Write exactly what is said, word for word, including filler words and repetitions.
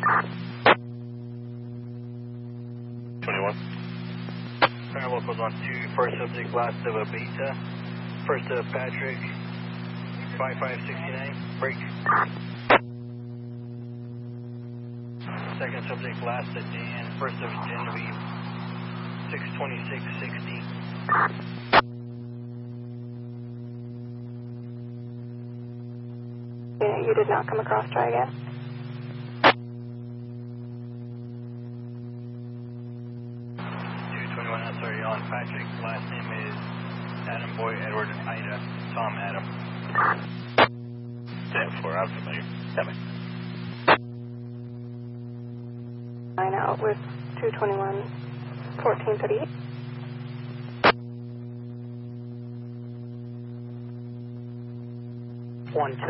twenty-one. Current locals on two, first subject, last of a beta. First of Patrick, five five six nine, break. Second subject, last of Dan, first of Genevieve, six twenty-six sixty. Yeah, you did not come across, try again. two twenty-one, I'm sorry, on Patrick, last name is Adam Boy, Edward, Ida, Tom, Adam. ten four, I'm familiar. Seven. Line out with two twenty-one, fourteen thirty-eight. One, two.